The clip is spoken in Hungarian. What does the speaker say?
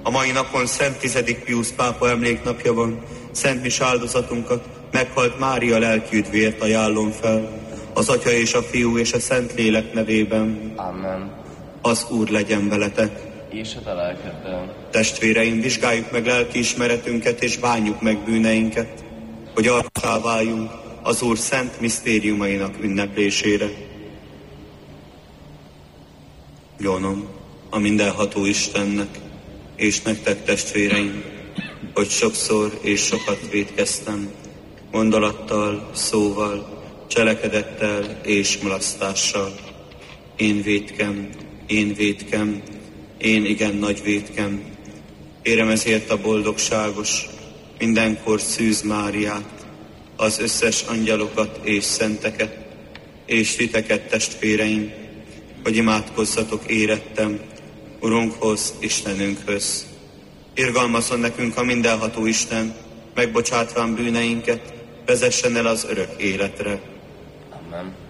A mai napon Szent 10. Piusz pápa emléknapja van. Szent mise áldozatunkat meghalt Mária lelkiüdvért ajánlom fel, az Atya és a Fiú és a Szentlélek nevében. Amen. Az Úr legyen veletek. És a te lelkeddel. Testvéreim, vizsgáljuk meg lelkiismeretünket és bánjuk meg bűneinket, hogy arcá váljunk az Úr szent misztériumainak ünneplésére. Gyanom a mindenható Istennek, és nektek, testvéreim, hogy sokszor és sokat vétkeztem, gondolattal, szóval, cselekedettel és mulasztással. Én vétkem, én igen nagy vétkem. Kérem ezért a boldogságos, mindenkor Szűz Máriát, az összes angyalokat és szenteket, és titeket, testvéreim, hogy imádkozzatok érettem Urunkhoz, Istenünkhöz. Irgalmazzon nekünk a mindenható Isten, megbocsátván bűneinket, vezessen el az örök életre. Amen.